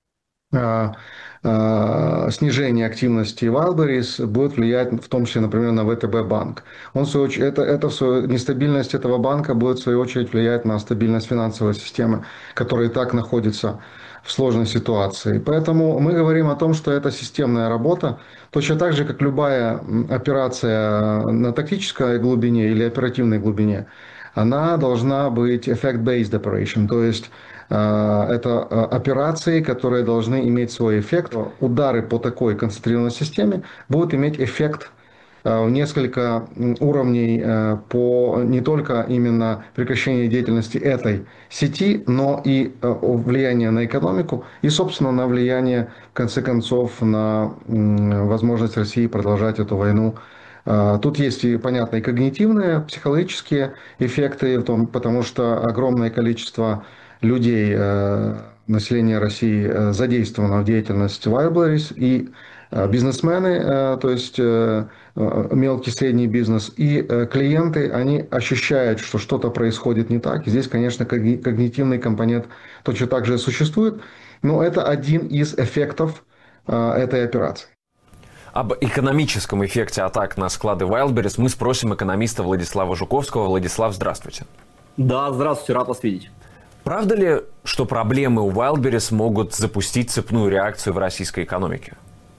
Speaker 23: снижение активности Wildberries будет влиять в том числе, например, на ВТБ банк. Нестабильность этого банка будет в свою очередь влиять на стабильность финансовой системы, которая и так находится в сложной ситуации. Поэтому мы говорим о том, что это системная работа, точно так же, как любая операция на тактической глубине или оперативной глубине. Она должна быть effect-based operation, то есть это операции, которые должны иметь свой эффект. Удары по такой концентрированной системе будут иметь эффект в несколько уровней по не только именно прекращению деятельности этой сети, но и влияние на экономику и, собственно, на влияние, в конце концов, на возможность России продолжать эту войну. Тут есть и, понятно, и когнитивные, психологические эффекты, потому что огромное количество людей, населения России задействовано в деятельности Wildberries, и бизнесмены, то есть мелкий, средний бизнес, и клиенты, они ощущают, что что-то происходит не так. И здесь, конечно, когнитивный компонент точно так же существует, но это один из эффектов этой операции.
Speaker 20: Об экономическом эффекте атак на склады Wildberries мы спросим экономиста Владислава Жуковского. Владислав, здравствуйте.
Speaker 24: Да, здравствуйте, рад вас видеть.
Speaker 20: Правда ли, что проблемы у Wildberries могут запустить цепную реакцию в российской экономике?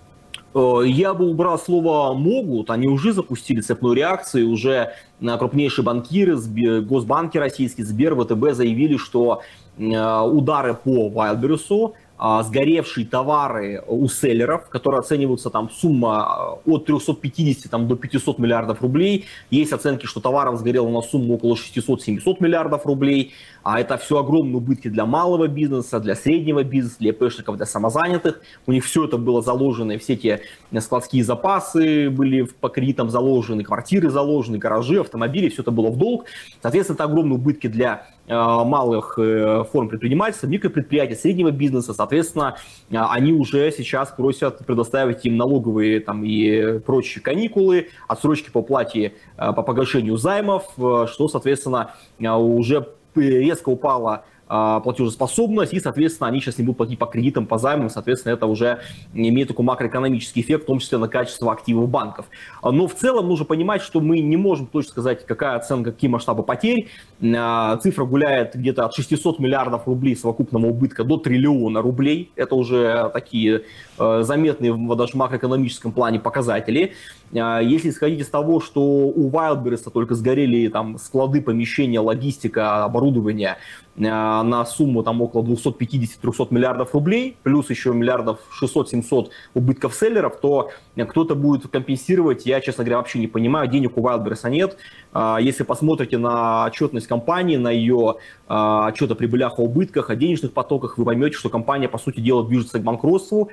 Speaker 24: Я бы убрал слово «могут». Они уже запустили цепную реакцию. Уже крупнейшие банкиры, госбанки российские, Сбер, ВТБ заявили, что удары по Wildberries, сгоревшие товары у селлеров, которые оцениваются там сумма от 350 до 500 миллиардов рублей. Есть оценки, что товаров сгорело на сумму около 600-700 миллиардов рублей. А это все огромные убытки для малого бизнеса, для среднего бизнеса, для ИПшников, для самозанятых. У них все это было заложено, все эти складские запасы были по кредитам заложены, квартиры заложены, гаражи, автомобили, все это было в долг. Соответственно, это огромные убытки для малых форм предпринимательства, микропредприятий, среднего бизнеса. Соответственно, они уже сейчас просят предоставить им налоговые там, и прочие каникулы, отсрочки по плате, по погашению займов, что, соответственно, уже резко упала платежеспособность, и, соответственно, они сейчас не будут платить по кредитам, по займам, соответственно, это уже имеет такой макроэкономический эффект, в том числе на качество активов банков. Но в целом нужно понимать, что мы не можем точно сказать, какая оценка, какие масштабы потерь. Цифра гуляет где-то от 600 миллиардов рублей совокупного убытка до триллиона рублей. Это уже такие заметные даже в макроэкономическом плане показатели. Если исходить из того, что у Wildberries только сгорели там склады, помещения, логистика, оборудование на сумму там около 250-300 миллиардов рублей, плюс еще миллиардов 600-700 убытков селлеров, то кто-то будет компенсировать, я, честно говоря, вообще не понимаю, денег у Wildberries нет. Если посмотрите на отчетность компании, на ее отчет о прибылях, о убытках, о денежных потоках, вы поймете, что компания, по сути дела, движется к банкротству.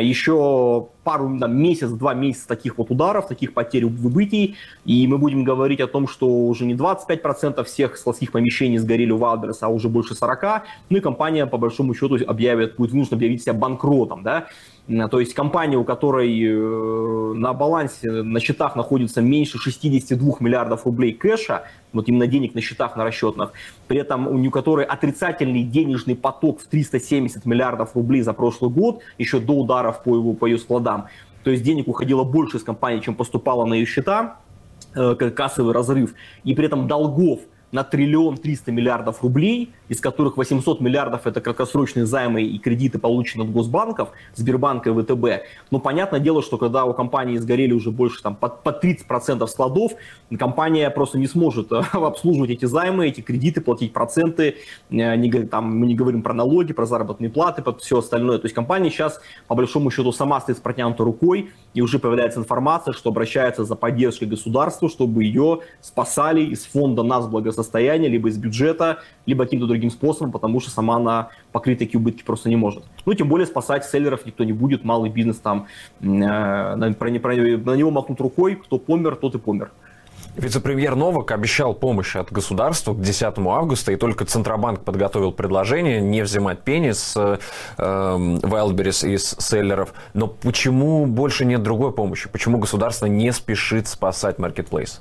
Speaker 24: Еще месяц-два месяца таких вот ударов, таких потерь, выбытий, и мы будем говорить о том, что уже не 25% всех складских помещений сгорели у Wildberries, а уже больше 40%, ну и компания, по большому счету, будет вынуждена объявить себя банкротом, да. То есть компания, у которой на балансе, на счетах находится меньше 62 миллиардов рублей кэша, вот именно денег на счетах, на расчетных, при этом у которой отрицательный денежный поток в 370 миллиардов рублей за прошлый год, еще до ударов по ее складам, то есть денег уходило больше из компании, чем поступало на ее счета, кассовый разрыв, и при этом долгов на 1 300 миллиардов рублей, из которых 800 миллиардов это краткосрочные займы и кредиты, полученные от госбанков, Сбербанка и ВТБ. Но понятное дело, что когда у компании сгорели уже больше там, по 30% складов, компания просто не сможет обслуживать эти займы, эти кредиты, платить проценты. Мы не говорим про налоги, про заработные платы, про все остальное. То есть компания сейчас, по большому счету, сама стоит с протянутой рукой, и уже появляется информация, что обращается за поддержкой государства, чтобы ее спасали из фонда нацблагосостояния, либо из бюджета, либо каким-то другим способом, потому что сама она покрыть такие убытки просто не может. Ну, тем более спасать селлеров никто не будет, малый бизнес там, на него махнут рукой, кто помер, тот и помер.
Speaker 20: Вице-премьер Новак обещал помощь от государства к 10 августа, и только Центробанк подготовил предложение не взимать пени с Wildberries и с селлеров. Но почему больше нет другой помощи? Почему государство не спешит спасать Marketplace?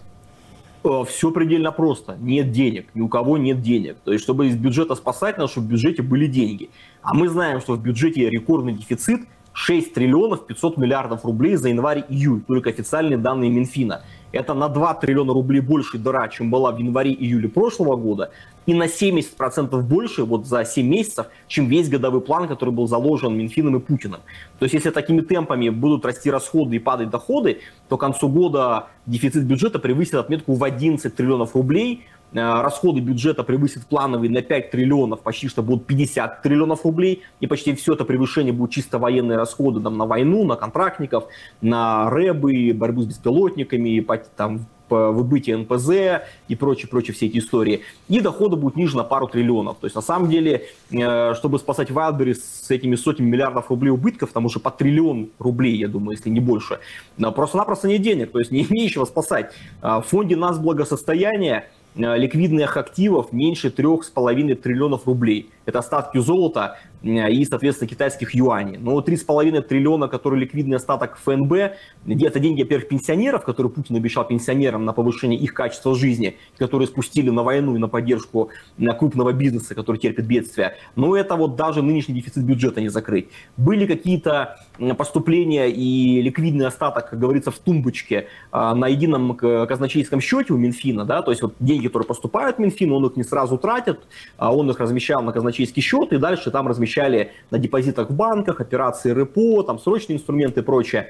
Speaker 24: Все предельно просто. Нет денег. Ни у кого нет денег. То есть, чтобы из бюджета спасать, надо, чтобы в бюджете были деньги. А мы знаем, что в бюджете рекордный дефицит 6 триллионов 500 миллиардов рублей за январь-июль. Только официальные данные Минфина. Это на 2 триллиона рублей больше дыра, чем была в январе-июле прошлого года. И на 70% больше вот за 7 месяцев, чем весь годовой план, который был заложен Минфином и Путиным. То есть если такими темпами будут расти расходы и падать доходы, то к концу года дефицит бюджета превысит отметку в 11 триллионов рублей. Расходы бюджета превысят плановые на 5 триллионов, почти что будут 50 триллионов рублей. И почти все это превышение будут чисто военные расходы там, на войну, на контрактников, на рэбы, борьбу с беспилотниками, там, выбытие НПЗ и прочие все эти истории. И доходы будут ниже на пару триллионов. То есть на самом деле, чтобы спасать Wildberries с этими сотнями миллиардов рублей убытков, там уже по триллион рублей, я думаю, если не больше, просто-напросто нет денег, то есть не нечего спасать. В фонде нацблагосостояния ликвидных активов меньше 3,5 триллионов рублей. Это остатки золота и, соответственно, китайских юаней. Но 3,5 триллиона, который ликвидный остаток ФНБ, это деньги, во-первых, пенсионеров, которые Путин обещал пенсионерам на повышение их качества жизни, которые спустили на войну и на поддержку крупного бизнеса, который терпит бедствия. Но это вот даже нынешний дефицит бюджета не закрыть. Были какие-то поступления и ликвидный остаток, как говорится, в тумбочке на едином казначейском счете у Минфина, да, то есть вот деньги, которые поступают в Минфин, он их не сразу тратит, он их размещал на казначейский счет, и дальше там размещали на депозитах в банках, операции РЭПО, там срочные инструменты и прочее.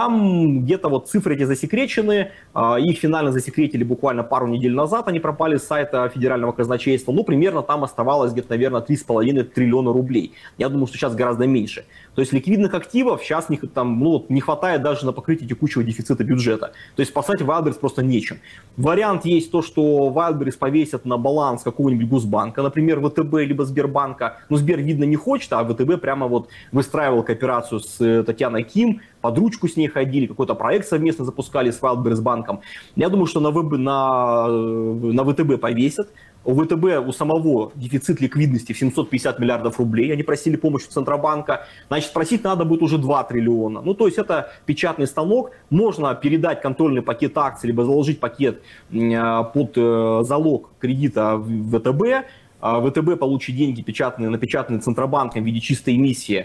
Speaker 24: Там где-то вот цифры эти засекречены, их финально засекретили буквально пару недель назад, они пропали с сайта федерального казначейства, ну, примерно там оставалось где-то, наверное, 3,5 триллиона рублей. Я думаю, что сейчас гораздо меньше. То есть ликвидных активов сейчас не хватает даже на покрытие текущего дефицита бюджета. То есть спасать Wildberries просто нечем. Вариант есть то, что Wildberries повесят на баланс какого-нибудь госбанка, например, ВТБ либо Сбербанка. Но Сбер, видно, не хочет, а ВТБ прямо вот выстраивал кооперацию с Татьяной Ким, под ручку с ней ходили, какой-то проект совместно запускали с Wildberries банком. Я думаю, что на ВТБ повесят. У ВТБ у самого дефицит ликвидности в 750 миллиардов рублей. Они просили помощи у Центробанка. Значит, просить надо будет уже 2 триллиона. Ну, то есть это печатный станок. Можно передать контрольный пакет акций, либо заложить пакет под залог кредита в ВТБ. ВТБ получит деньги, напечатанные Центробанком в виде чистой эмиссии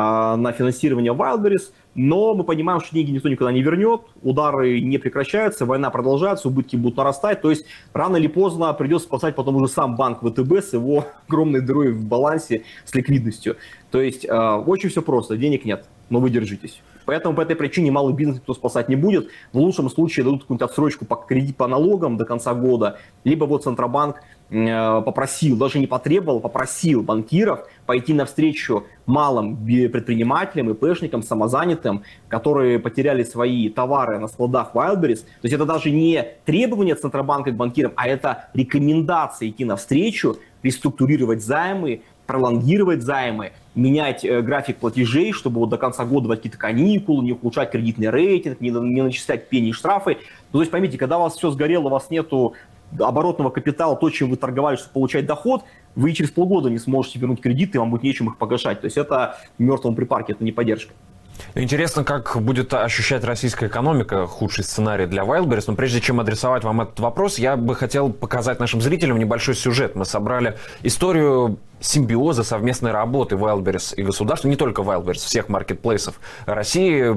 Speaker 24: на финансирование Wildberries, но мы понимаем, что деньги никто никуда не вернет, удары не прекращаются, война продолжается, убытки будут нарастать, то есть рано или поздно придется спасать потом уже сам банк ВТБ с его огромной дырой в балансе, с ликвидностью. То есть очень все просто, денег нет, но вы держитесь. Поэтому по этой причине малый бизнес никто спасать не будет. В лучшем случае дадут какую-нибудь отсрочку по кредиту по налогам до конца года, либо вот Центробанк попросил, даже не потребовал, попросил банкиров пойти навстречу малым предпринимателям, ИПшникам, самозанятым, которые потеряли свои товары на складах Wildberries. То есть это даже не требование Центробанка к банкирам, а это рекомендация идти навстречу, реструктурировать займы, пролонгировать займы, менять график платежей, чтобы вот до конца года давать какие-то каникулы, не ухудшать кредитный рейтинг, не начислять пени и штрафы. Ну, то есть поймите, когда у вас все сгорело, у вас нету оборотного капитала, то, чем вы торговали, чтобы получать доход, вы через полгода не сможете вернуть кредиты, вам будет нечем их погашать. То есть это в мертвом припарке, это не поддержка.
Speaker 20: Интересно, как будет ощущать российская экономика худший сценарий для Wildberries. Но прежде чем адресовать вам этот вопрос, я бы хотел показать нашим зрителям небольшой сюжет. Мы собрали историю симбиоза совместной работы Wildberries и государства, не только Wildberries, всех маркетплейсов России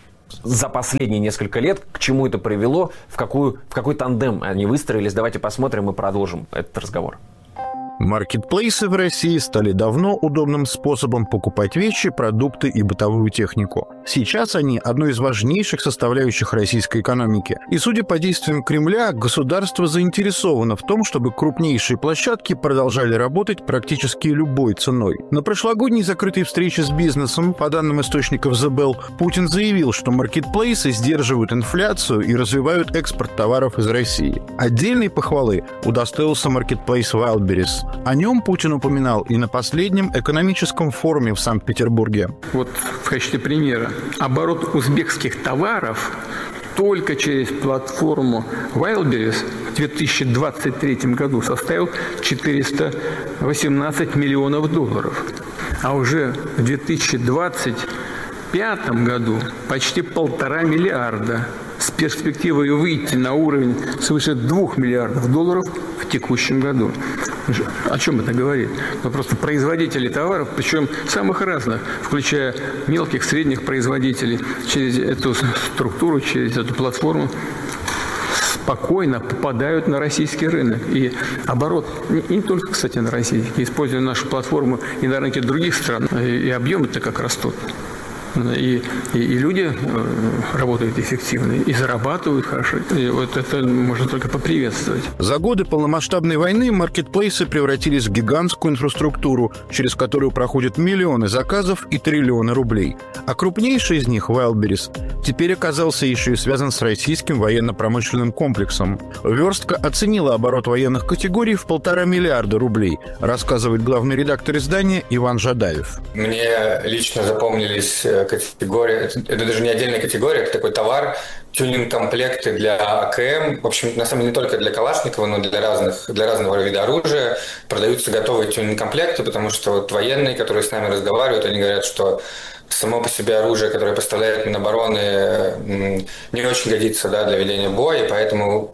Speaker 20: за последние несколько лет. К чему это привело, в какой тандем они выстроились. Давайте посмотрим и продолжим этот разговор.
Speaker 4: Маркетплейсы в России стали давно удобным способом покупать вещи, продукты и бытовую технику. Сейчас они одной из важнейших составляющих российской экономики. И, судя по действиям Кремля, государство заинтересовано в том, чтобы крупнейшие площадки продолжали работать практически любой ценой. На прошлогодней закрытой встрече с бизнесом, по данным источников The Bell, Путин заявил, что маркетплейсы сдерживают инфляцию и развивают экспорт товаров из России. Отдельной похвалы удостоился маркетплейс Wildberries. О нем Путин упоминал и на последнем экономическом форуме в Санкт-Петербурге.
Speaker 19: Вот в качестве примера. Оборот узбекских товаров только через платформу Wildberries в 2023 году составил 418 миллионов долларов. А уже в 2025 году почти 1,5 миллиарда. С перспективой выйти на уровень свыше 2 миллиардов долларов в текущем году. О чем это говорит? Ну, просто производители товаров, причем самых разных, включая мелких, средних производителей, через эту структуру, через эту платформу спокойно попадают на российский рынок. И оборот, не только, кстати, на российский, используя нашу платформу и на рынке других стран, и объемы-то как растут. И люди работают эффективно, и зарабатывают хорошо. И вот это можно только поприветствовать.
Speaker 4: За годы полномасштабной войны маркетплейсы превратились в гигантскую инфраструктуру, через которую проходят миллионы заказов и триллионы рублей. А крупнейший из них, Wildberries, теперь оказался еще и связан с российским военно-промышленным комплексом. Верстка оценила оборот военных категорий в 1,5 миллиарда рублей, рассказывает главный редактор издания Иван Жадаев.
Speaker 6: Мне лично запомнились категория, это даже не отдельная категория, это такой товар, тюнинг-комплекты для АКМ, в общем, на самом деле не только для Калашникова, но для разного вида оружия продаются готовые тюнинг-комплекты, потому что вот военные, которые с нами разговаривают, они говорят, что само по себе оружие, которое поставляет Минобороны, не очень годится, да, для ведения боя, и поэтому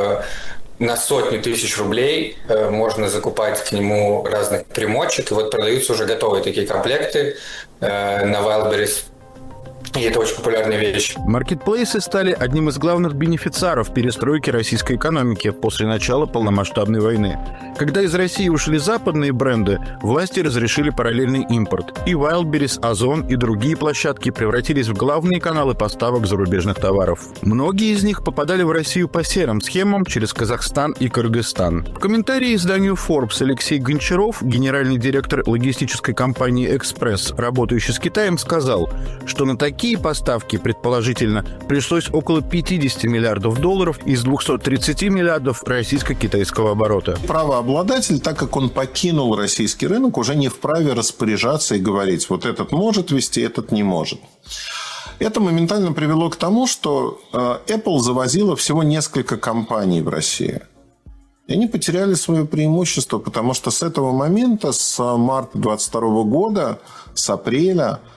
Speaker 6: на сотни тысяч рублей можно закупать к нему разных примочек, и вот продаются уже готовые такие комплекты на Wildberries. И это очень популярная вещь.
Speaker 4: Маркетплейсы стали одним из главных бенефициаров перестройки российской экономики после начала полномасштабной войны. Когда из России ушли западные бренды, власти разрешили параллельный импорт. И Wildberries, Озон и другие площадки превратились в главные каналы поставок зарубежных товаров. Многие из них попадали в Россию по серым схемам через Казахстан и Кыргызстан. В комментарии изданию Forbes Алексей Гончаров, генеральный директор логистической компании «Экспресс», работающий с Китаем, сказал, что на такие поставки, предположительно, пришлось около 50 миллиардов долларов из 230 миллиардов российско-китайского оборота.
Speaker 7: Правообладатель, так как он покинул российский рынок, уже не вправе распоряжаться и говорить, вот этот может вести, этот не может. Это моментально привело к тому, что Apple завозила всего несколько компаний в России. И они потеряли свое преимущество, потому что с этого момента, с марта 2022 года, с апреля,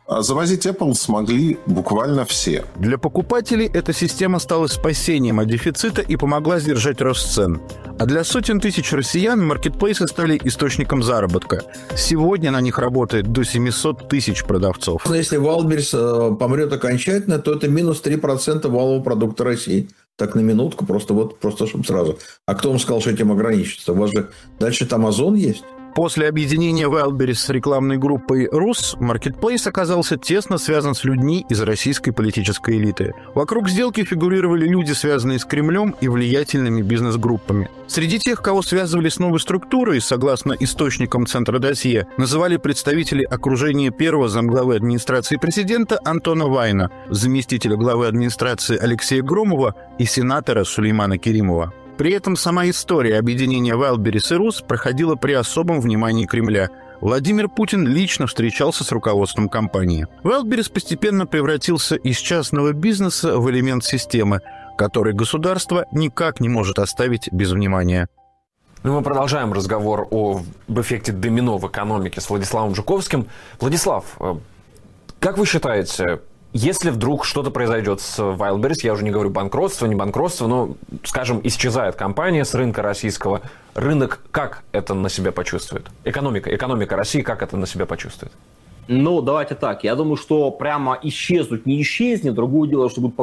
Speaker 7: завозить Apple смогли буквально все.
Speaker 4: Для покупателей эта система стала спасением от дефицита и помогла сдержать рост цен. А для сотен тысяч россиян маркетплейсы стали источником заработка. Сегодня на них работает до 700 тысяч продавцов.
Speaker 8: Если Wildberries помрет окончательно, то это минус 3% валового продукта России. Так на минутку, просто чтобы сразу. А кто вам сказал, что этим ограничится? У вас же дальше Amazon есть.
Speaker 4: После объединения Wildberries с рекламной группой «Рус» маркетплейс оказался тесно связан с людьми из российской политической элиты. Вокруг сделки фигурировали люди, связанные с Кремлем и влиятельными бизнес-группами. Среди тех, кого связывали с новой структурой, согласно источникам Центра досье, называли представителей окружения первого замглавы администрации президента Антона Вайна, заместителя главы администрации Алексея Громова и сенатора Сулеймана Керимова. При этом сама история объединения Wildberries и Рус проходила при особом внимании Кремля. Владимир Путин лично встречался с руководством компании. Wildberries постепенно превратился из частного бизнеса в элемент системы, который государство никак не может оставить без внимания.
Speaker 20: Мы продолжаем разговор об эффекте домино в экономике с Владиславом Жуковским. Владислав, как вы считаете, если вдруг что-то произойдет с Wildberries, я уже не говорю банкротство, не банкротство, но, скажем, исчезает компания с рынка российского, рынок как это на себя почувствует? Экономика России как это на себя почувствует?
Speaker 24: Ну, давайте так. Я думаю, что прямо исчезнуть не исчезнет. Другое дело, что будет